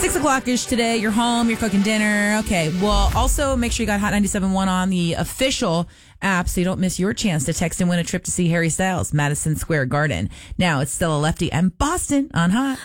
6 o'clock-ish today. You're home. You're cooking dinner. Okay. Well, also make sure you got Hot 97.1 on the official app so you don't miss your chance to text and win a trip to see Harry Styles, Madison Square Garden. Now, it's Stella Lefty and Boston on Hot.